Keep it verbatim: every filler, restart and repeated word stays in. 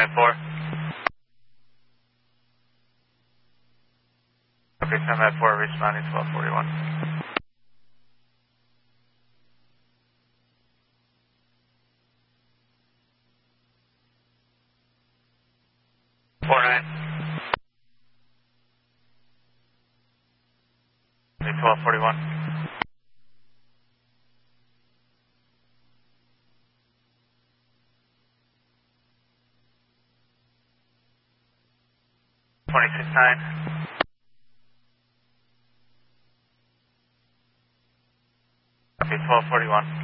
at four. Okay, seven at four, responding twelve forty-one. Four nine. Okay, twelve forty-one. Twenty-six nine. Okay, twelve forty-one.